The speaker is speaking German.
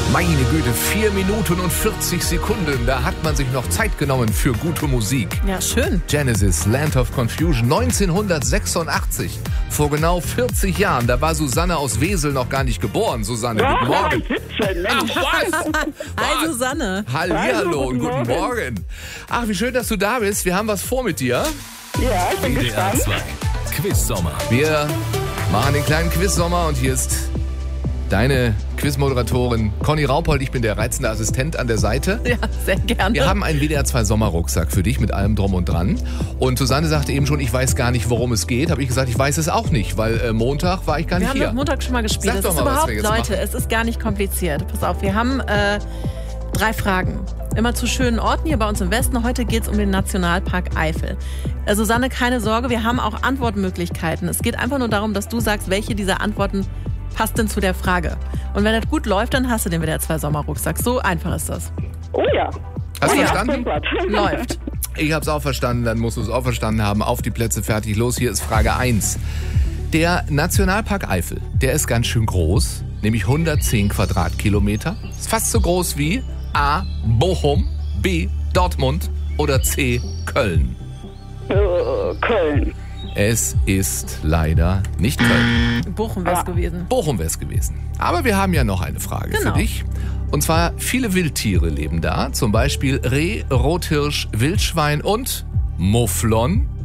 Meine Güte, 4 Minuten und 40 Sekunden. Da hat man sich noch Zeit genommen für gute Musik. Ja, schön. Genesis, Land of Confusion, 1986. Vor genau 40 Jahren. Da war Susanne aus Wesel noch gar nicht geboren. Susanne, guten Morgen. Ach, was? Hi, Susanne. Hallihallo und guten Morgen. Ach, wie schön, dass du da bist. Wir haben was vor mit dir. Ja, ich bin WDR gespannt. 2 Quiz-Sommer. Wir machen den kleinen Quiz-Sommer und hier ist deine Quizmoderatorin Conny Raupold. Ich bin der reizende Assistent an der Seite. Ja, sehr gerne. Wir haben einen WDR 2 Sommerrucksack für dich mit allem drum und dran. Und Susanne sagte eben schon, ich weiß gar nicht, worum es geht. Habe ich gesagt, ich weiß es auch nicht, weil Montag war ich gar Wir nicht haben hier. doch Montag schon mal gespielt. Sag Das doch ist mal, was überhaupt, wir jetzt Leute, machen. es ist gar nicht kompliziert. Pass auf, wir haben 3 Fragen. Immer zu schönen Orten hier bei uns im Westen. Heute geht es um den Nationalpark Eifel. Susanne, keine Sorge, wir haben auch Antwortmöglichkeiten. Es geht einfach nur darum, dass du sagst, welche dieser Antworten passt denn zu der Frage. Und wenn das gut läuft, dann hast du den WDR 2 Sommerrucksack. So einfach ist das. Oh ja. Hast du Ja, verstanden? super. Läuft. Ich habe es auch verstanden, dann musst du es auch verstanden haben. Auf die Plätze, fertig, los. Hier ist Frage 1. Der Nationalpark Eifel, der ist ganz schön groß, nämlich 110 Quadratkilometer. Ist fast so groß wie A. Bochum, B. Dortmund oder C. Köln. Köln. Es ist leider nicht Köln. Bochum wäre es gewesen. Bochum wäre es gewesen. Aber wir haben ja noch eine Frage Genau. für dich. Und zwar, viele Wildtiere leben da. Zum Beispiel Reh, Rothirsch, Wildschwein und Mufflon.